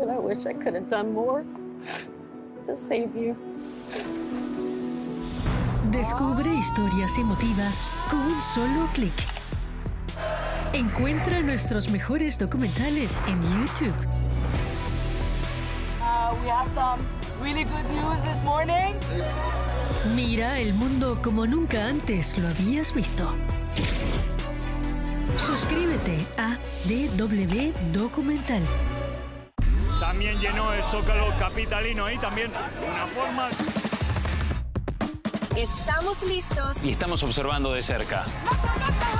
but I wish I could have done more to save you. Descubre historias emotivas con un solo clic. Encuentra nuestros mejores documentales en YouTube. We have some really good news this morning. Mira el mundo como nunca antes lo habías visto. Suscríbete a DW Documental. También llenó el Zócalo capitalino y también una forma... Estamos listos y estamos observando de cerca.